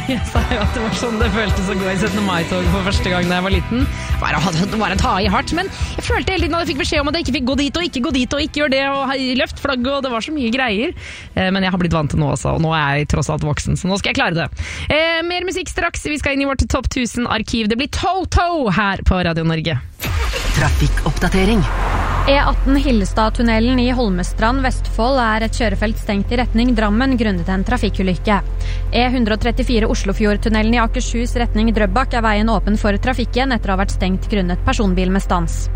Jeg sa jo at det var sånn det føltes å gå i 17. mai-tog for første gang da jeg var liten. Bare ta i hardt, men jeg følte hele tiden at jeg fikk beskjed om at jeg ikke fikk gå dit og ikke gå dit og ikke gjøre det og løft flagget, og det var så mye greier. Men jeg har blitt vant til nå også, og nå er jeg tross alt voksen, så nå skal jeg klare det. Mer musikk straks, vi skal inn i vårt Topp 1000-arkiv. Det blir Toto her på Radio Norge. Trafikkoppdatering. E18 Hillestad-tunnelen i Holmestrand, Vestfold er et kjørefelt stengt i retning Drammen grunnet en trafikkulykke. E134 Oslofjord-tunnelen i Akershus retning Drøbak er veien åpen for trafikken etter å ha vært stengt grunnet personbil med stans.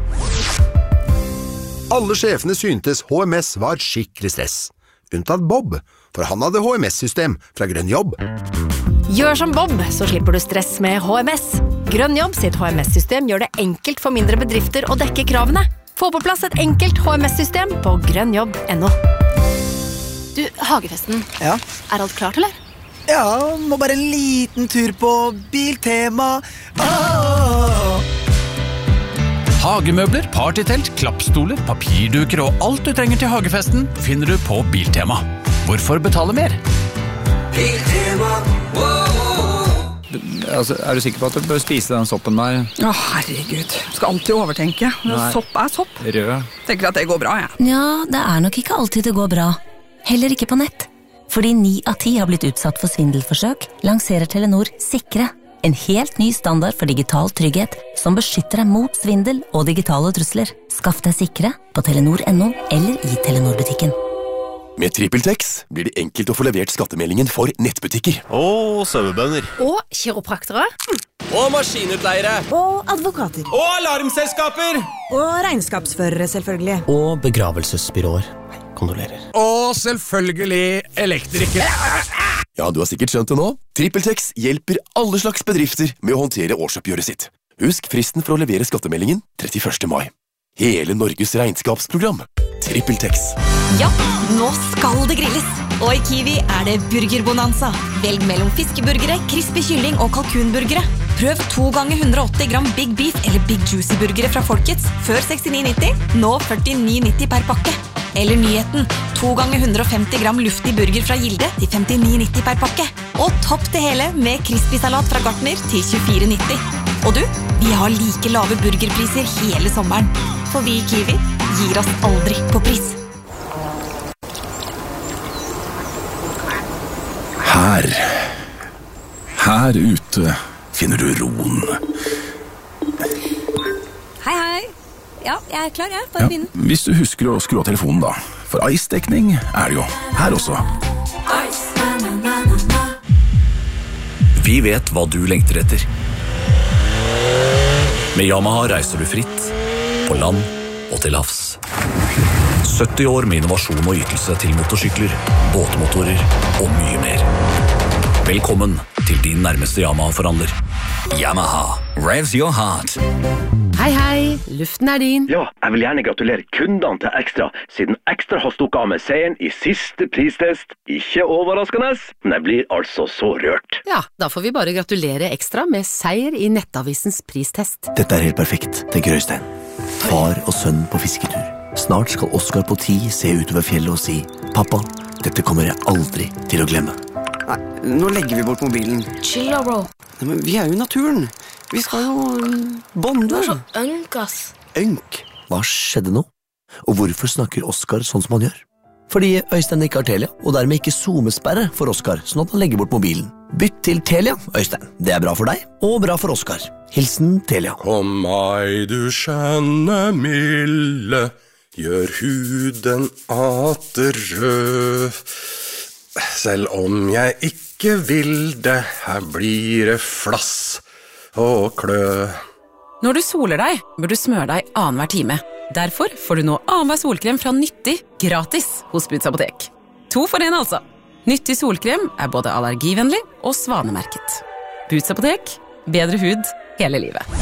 Alle sjefene syntes HMS var skikkelig stress. Unntatt Bob, for han hadde HMS-system fra Grønn Jobb. Gjør som Bob, så slipper du stress med HMS. Grønn Jobb sitt HMS-system gjør det enkelt for mindre bedrifter å dekke kravene. Få på plass et enkelt HMS-system på grønnjobb.no. Du, hagefesten. Ja? Er alt klart, eller? Ja, må bare en liten tur på Biltema. Hagemøbler, partytelt, klappstoler, papirduker og alt du trenger til hagefesten finner du på Biltema. Hvorfor betale mer? Biltema. Altså, er du sikker på at du bør spise den soppen der? Å, herregud. Skal alltid overtenke. Sopp er sopp. Rød. Tenker at det går bra, jeg. Ja, det er nok ikke alltid det går bra. Heller ikke på nett. Fordi 9 av 10 har blitt utsatt for svindelforsøk, lanserer Telenor Sikre. En helt ny standard for digital trygghet som beskytter deg mot svindel og digitale trusler. Skaff deg Sikre på telenor.no eller i Telenor-butikken. Med TrippelTex blir det enkelt å få levert skattemeldingen for nettbutikker. Og sauebønder. Og kiropraktere. Og maskinutleiere. Og advokater. Og alarmselskaper. Og regnskapsførere, selvfølgelig. Og begravelsesbyråer. Kondolerer. Og selvfølgelig elektrikere. Ja, du har sikkert skjønt det nå. TrippelTex hjelper alle slags bedrifter med å håndtere årsoppgjøret sitt. Husk fristen for å levere skattemeldingen 31. mai. Hele Norges regnskapsprogram. TrippelTex. Ja, nå skal det grilles. Og i Kiwi er det burgerbonanza. Velg mellom fiskeburgere, crispy kylling og kalkunburgere. Prøv 2 ganger 180 gram Big Beef eller Big Juicy burgere fra Folkets. Før 69,90, nå 49,90 per pakke. Eller nyheten, 2 ganger 150 gram luftig burger fra Gilde til 59,90 per pakke. Og topp det hele med crispy salat fra Gartner til 24,90. Og du, vi har like lave burgerpriser hele sommeren. For vi i Kiwi gir oss aldri på pris. Her ute finner du roen. Hei, hei. Ja, jeg er klar, jeg. Bare begynne. Hvis du husker å skru av telefonen da. For Ice-dekning er det jo her også. Vi vet hva du lengter etter. Med Yamaha reiser du fritt, på land og til havs. 70 år med innovasjon og ytelse til motorsykler, båtmotorer og mye mer. Velkommen til din nærmeste Yamaha-forhandler. Yamaha, revs your heart. Hei, hei, luften er din. Ja, jeg vil gjerne gratulere kundene til Extra, siden Extra har stukket av med seieren i siste pristest. Ikke overraskende, men jeg blir altså så rørt. Ja, da får vi bare gratulere Extra med seier i Nettavisens pristest. Dette er helt perfekt, tenker Øystein. Far og sønn på fisketur. Snart skal Oscar på 10 se utover fjellet og si «Pappa, dette kommer jeg aldri til å glemme». Nei, nå legger vi bort mobilen. Chill da, bro. Nei, men vi er jo i naturen. Vi skal jo bonde. Du er så ønk, ass. Ønk? Hva skjedde nå? Og hvorfor snakker Oscar sånn som han gjør? Fordi Øystein ikke har Telia, og dermed ikke zoomesperre for Oscar, sånn at han legger bort mobilen. Bytt til Telia, Øystein. Det er bra for deg, og bra for Oscar. Hilsen Telia. Kom meg, du skjønne milde, gjør huden atter rød. Selv om jeg ikke vil det, her blir det flass og klø. Når du soler deg, bør du smøre deg annenhver time. Derfor får du nå annenhver solkrem fra Nyttig gratis hos Boots Apotek. 2 for 1 altså. Nyttig solkrem er både allergivennlig og svanemerket. Boots Apotek, bedre hud hele livet.